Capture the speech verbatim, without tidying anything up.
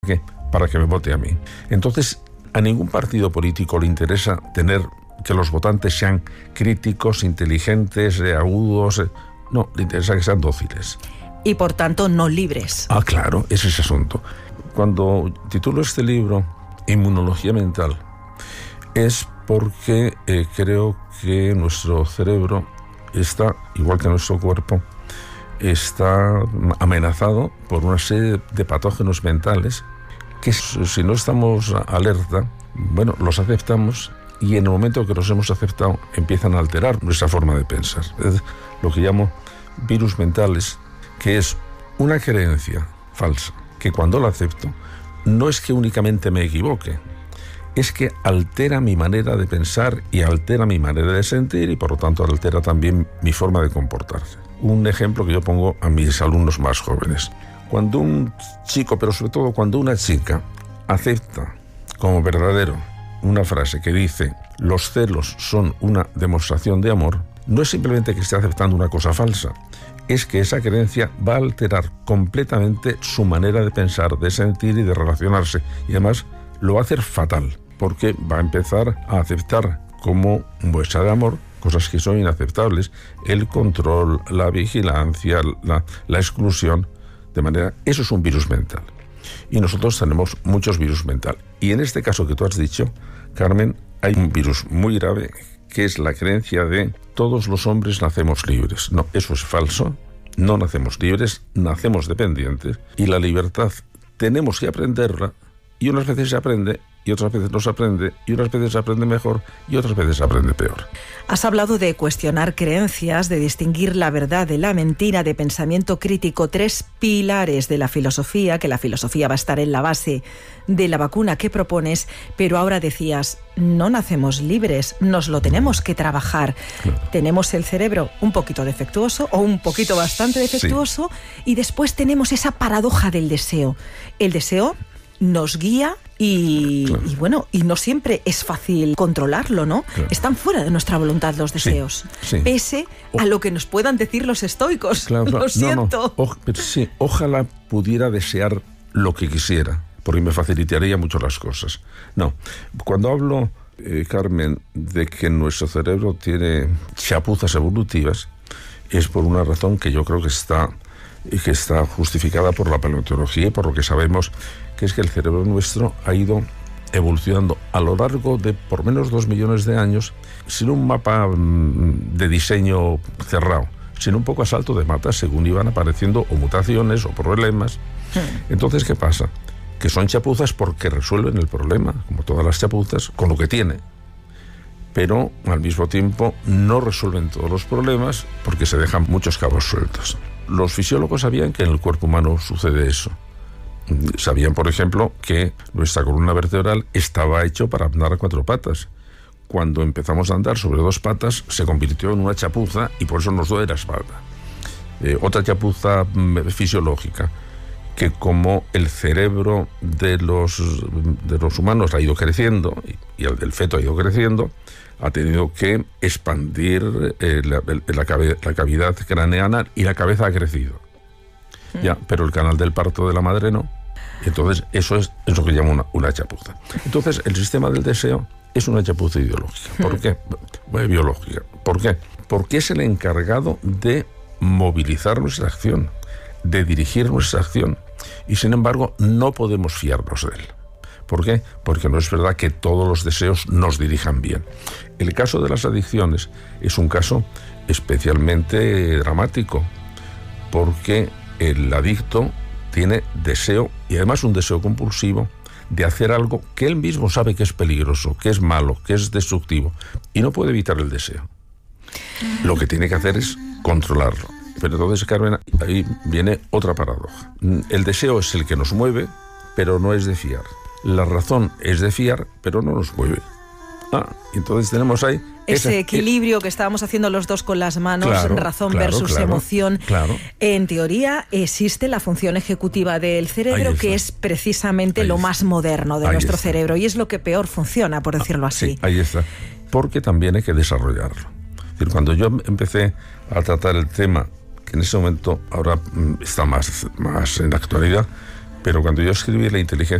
¿Qué? Para que me vote a mí. Entonces, a ningún partido político le interesa tener que los votantes sean críticos, inteligentes, eh, agudos. Eh, no, le interesa que sean dóciles. Y por tanto, no libres. Ah, claro, ese es ese asunto. Cuando titulo este libro, Inmunología Mental, es porque eh, creo que nuestro cerebro está, igual que nuestro cuerpo, está amenazado por una serie de patógenos mentales que, si no estamos alerta, bueno, los aceptamos y en el momento que los hemos aceptado empiezan a alterar nuestra forma de pensar. Es lo que llamo virus mentales, que es una creencia falsa que cuando la acepto no es que únicamente me equivoque, es que altera mi manera de pensar y altera mi manera de sentir y por lo tanto altera también mi forma de comportarse. Un ejemplo que yo pongo a mis alumnos más jóvenes. Cuando un chico, pero sobre todo cuando una chica, acepta como verdadero una frase que dice los celos son una demostración de amor, no es simplemente que esté aceptando una cosa falsa, es que esa creencia va a alterar completamente su manera de pensar, de sentir y de relacionarse. Y además lo va a hacer fatal, porque va a empezar a aceptar como muestra de amor cosas que son inaceptables, el control, la vigilancia, la, la exclusión, de manera, eso es un virus mental. Y nosotros tenemos muchos virus mental. Y en este caso que tú has dicho, Carmen, hay un virus muy grave, que es la creencia de todos los hombres nacemos libres. No, eso es falso, no nacemos libres, nacemos dependientes, y la libertad tenemos que aprenderla, y unas veces se aprende, y otras veces no se aprende, y unas veces se aprende mejor, y otras veces se aprende peor. Has hablado de cuestionar creencias, de distinguir la verdad de la mentira, de pensamiento crítico, tres pilares de la filosofía, que la filosofía va a estar en la base de la vacuna que propones, pero ahora decías, no nacemos libres, nos lo tenemos que trabajar. Claro. Tenemos el cerebro un poquito defectuoso o un poquito bastante defectuoso, sí. Y después tenemos esa paradoja del deseo. El deseo nos guía y, claro. y bueno, y no siempre es fácil controlarlo, ¿no? Claro. Están fuera de nuestra voluntad los deseos, sí, sí. Pese o- a lo que nos puedan decir los estoicos. Claro, claro. Lo siento. No, no. O- pero sí, ojalá pudiera desear lo que quisiera, porque me facilitaría mucho las cosas. No, cuando hablo, eh, Carmen, de que nuestro cerebro tiene chapuzas evolutivas, es por una razón que yo creo que está, que está justificada por la paleontología y por lo que sabemos, que es que el cerebro nuestro ha ido evolucionando a lo largo de por menos dos millones de años, sin un mapa de diseño cerrado, sino un poco a salto de mata, según iban apareciendo o mutaciones o problemas. Entonces, ¿qué pasa? Que son chapuzas porque resuelven el problema, como todas las chapuzas, con lo que tiene. Pero, al mismo tiempo, no resuelven todos los problemas porque se dejan muchos cabos sueltos. Los fisiólogos sabían que en el cuerpo humano sucede eso. Sabían, por ejemplo, que nuestra columna vertebral estaba hecho para andar a cuatro patas. Cuando empezamos a andar sobre dos patas, se convirtió en una chapuza y por eso nos duele la espalda. Eh, otra chapuza mm, fisiológica, que como el cerebro de los, de los humanos ha ido creciendo y, y el del feto ha ido creciendo, ha tenido que expandir eh, la, la, cabe, la cavidad craneana y la cabeza ha crecido. Mm. Ya, pero el canal del parto de la madre no. Entonces, eso es, es lo que llamo una, una chapuza. Entonces, el sistema del deseo es una chapuza ideológica. ¿Por qué? Bueno, biológica. ¿Por qué? Porque es el encargado de movilizar nuestra acción, de dirigir nuestra acción. Y, sin embargo, no podemos fiarnos de él. ¿Por qué? Porque no es verdad que todos los deseos nos dirijan bien. El caso de las adicciones es un caso especialmente dramático, porque el adicto tiene deseo, y además un deseo compulsivo, de hacer algo que él mismo sabe que es peligroso, que es malo, que es destructivo, y no puede evitar el deseo. Lo que tiene que hacer es controlarlo. Pero entonces, Carmen, ahí viene otra paradoja. El deseo es el que nos mueve, pero no es de fiar. La razón es de fiar, pero no nos mueve. Ah, entonces tenemos ahí ese, ese equilibrio que estábamos haciendo los dos con las manos, claro, razón claro, versus claro, emoción. Claro. En teoría existe la función ejecutiva del cerebro, que es precisamente ahí lo está. Más moderno de ahí nuestro está. Cerebro, y es lo que peor funciona, por decirlo así. Sí, ahí está. Porque también hay que desarrollarlo. Es decir, cuando yo empecé a tratar el tema, que en ese momento ahora está más, más en la actualidad, Pero cuando yo escribí La inteligencia